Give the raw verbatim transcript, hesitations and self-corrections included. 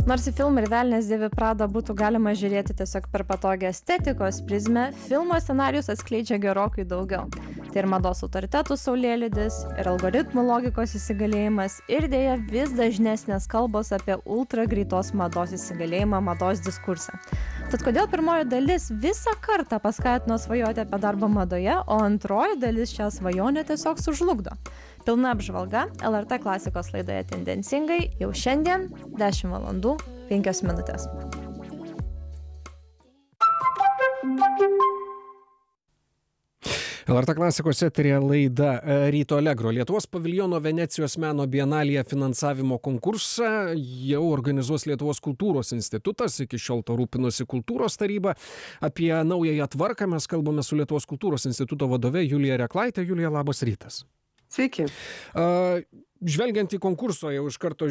Nors į filmą ir Velnias dėvi Prada būtų galima žiūrėti tiesiog per patogią estetikos prizmę, filmo scenarijus atskleidžia gerokai daugiau. Tai ir mados autoritetų saulėlydis, ir algoritmų logikos įsigalėjimas, ir dėja vis dažnesnės kalbos apie ultra greitos mados įsigalėjimą mados diskurse. Tad kodėl pirmoji dalis visą kartą paskatino svajoti apie darbą madoje, o antroji dalis šią svajonę tiesiog sužlugdo? Pilna apžvalga L R T klasikos laidoje Tendencingai jau šiandien dešimt valandų penkios minutės. L R T klasikos eteryje laida Ryto Allegro. Lietuvos paviljono Venecijos meno bienalėje finansavimo konkursą jau organizuos Lietuvos kultūros institutas, iki šiol to rūpinosi kultūros taryba. Apie naująją tvarką mes kalbame su Lietuvos kultūros instituto vadove Julija Reklaitė. Julija, labas rytas. Sveiki. Žvelgiant į konkurso jau iš karto